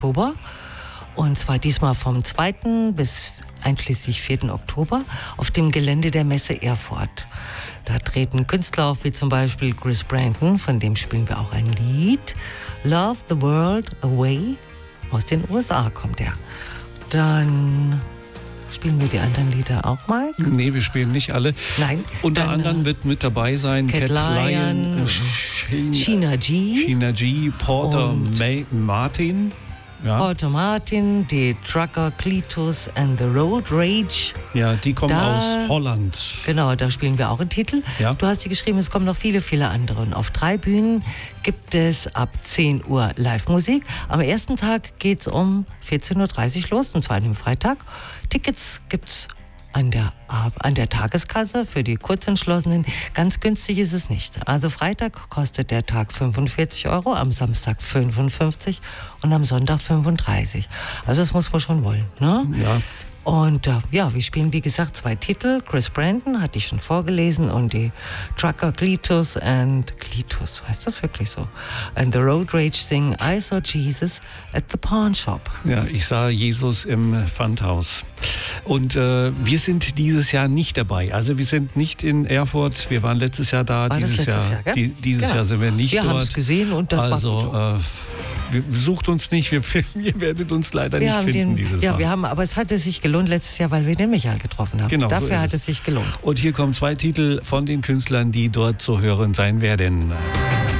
Oktober. Und zwar diesmal vom 2. bis einschließlich 4. Oktober auf dem Gelände der Messe Erfurt. Da treten Künstler auf, wie zum Beispiel Chris Brandon, von dem spielen wir auch ein Lied. Love the World Away, aus den USA kommt er. Dann spielen wir die anderen Lieder auch, Mike? Nee, wir spielen nicht alle. Nein. Unter anderem wird mit dabei sein Cat Lion, Sheena G, Porter Martin. Ja. Porter Martin, die Trucker Cletus and the Road Rage. Ja, die kommen aus Holland. Genau, da spielen wir auch einen Titel. Ja. Du hast dir geschrieben, es kommen noch viele, viele andere. Und auf 3 Bühnen gibt es ab 10 Uhr Live-Musik. Am ersten Tag geht es um 14.30 Uhr los, und zwar an dem Freitag. Tickets gibt es an der Tageskasse für die Kurzentschlossenen. Ganz günstig ist es nicht. Also Freitag kostet der Tag 45 €, am Samstag 55 und am Sonntag 35. Also das muss man schon wollen, ne? Ja. Und wir spielen, wie gesagt, 2 Titel. Chris Brandon, hatte ich schon vorgelesen, und die Trucker Cletus, heißt das wirklich so? And the Road Rage sing I Saw Jesus at the Pawn Shop. Ja, ich sah Jesus im Pfandhaus. Und wir sind dieses Jahr nicht dabei. Also wir sind nicht in Erfurt. Wir waren letztes Jahr da. Dieses Jahr sind wir nicht dort. Wir haben es gesehen und das war gut. Sucht uns nicht, ihr werdet uns leider nicht finden dieses Mal. Aber es hatte sich gelohnt letztes Jahr, weil wir den Michael getroffen haben. Genau, Dafür so hat es sich gelohnt. Und hier kommen 2 Titel von den Künstlern, die dort zu hören sein werden.